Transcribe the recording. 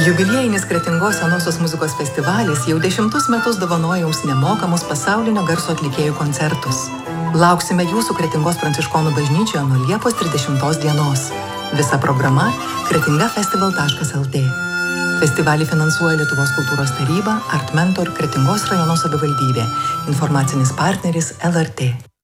Jubiliejinis Kretingos senosios muzikos festivalis jau 10 metus dovanoja jums nemokamus pasaulinio garso atlikėjų koncertus. Lauksime jūsų Kretingos pranciškonų bažnyčioje nuo Liepos 30 dienos. Visa programa kretingafestival.lt. Festivalį finansuoja Lietuvos kultūros taryba, Art Mentor, Kretingos rajono savivaldybė. Informacinis partneris LRT.